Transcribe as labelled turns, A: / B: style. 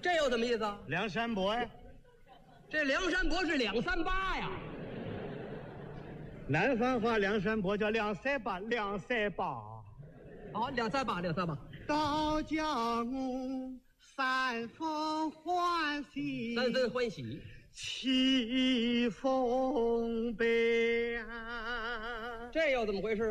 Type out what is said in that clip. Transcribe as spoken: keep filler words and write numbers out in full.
A: 这又怎么意思？
B: 梁山伯呀，
A: 这梁山伯是两三八呀。
B: 南方话梁山伯叫两三八，两三八。
A: 好，两三八，两三八。
B: 到家我三分欢喜，
A: 三分欢喜，
B: 七分悲。
A: 这又怎么回事？